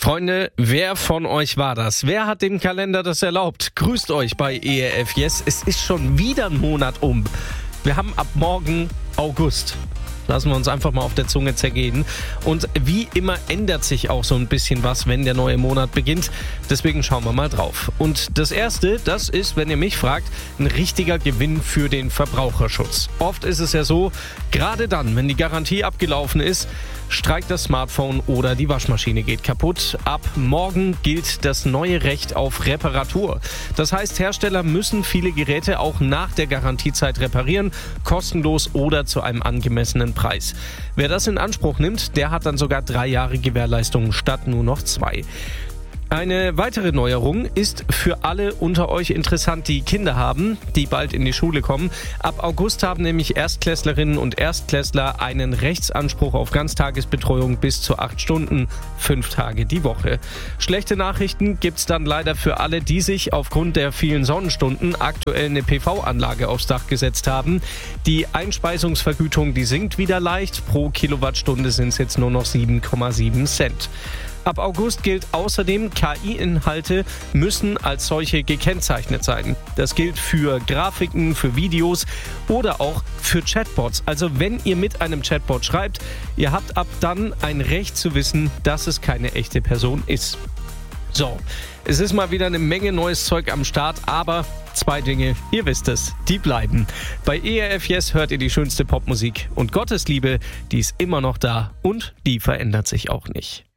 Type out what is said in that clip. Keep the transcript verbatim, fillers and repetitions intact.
Freunde, wer von euch war das? Wer hat dem Kalender das erlaubt? Grüßt euch bei E R F Yes. Es ist schon wieder ein Monat um. Wir haben ab morgen August. Lassen wir uns einfach mal auf der Zunge zergehen. Und wie immer ändert sich auch so ein bisschen was, wenn der neue Monat beginnt. Deswegen schauen wir mal drauf. Und das Erste, das ist, wenn ihr mich fragt, ein richtiger Gewinn für den Verbraucherschutz. Oft ist es ja so, gerade dann, wenn die Garantie abgelaufen ist, streikt das Smartphone oder die Waschmaschine geht kaputt. Ab morgen gilt das neue Recht auf Reparatur. Das heißt, Hersteller müssen viele Geräte auch nach der Garantiezeit reparieren, kostenlos oder zu einem angemessenen Preis. Wer das in Anspruch nimmt, der hat dann sogar drei Jahre Gewährleistung statt nur noch zwei. Eine weitere Neuerung ist für alle unter euch interessant, die Kinder haben, die bald in die Schule kommen. Ab August haben nämlich Erstklässlerinnen und Erstklässler einen Rechtsanspruch auf Ganztagesbetreuung bis zu acht Stunden, fünf Tage die Woche. Schlechte Nachrichten gibt's dann leider für alle, die sich aufgrund der vielen Sonnenstunden aktuell eine P V-Anlage aufs Dach gesetzt haben. Die Einspeisungsvergütung, die sinkt wieder leicht. Pro Kilowattstunde sind es jetzt nur noch sieben Komma sieben Cent. Ab August gilt außerdem, K I-Inhalte müssen als solche gekennzeichnet sein. Das gilt für Grafiken, für Videos oder auch für Chatbots. Also wenn ihr mit einem Chatbot schreibt, ihr habt ab dann ein Recht zu wissen, dass es keine echte Person ist. So, es ist mal wieder eine Menge neues Zeug am Start, aber zwei Dinge, ihr wisst es, die bleiben. Bei E R F Yes hört ihr die schönste Popmusik und Gottes Liebe, die ist immer noch da und die verändert sich auch nicht.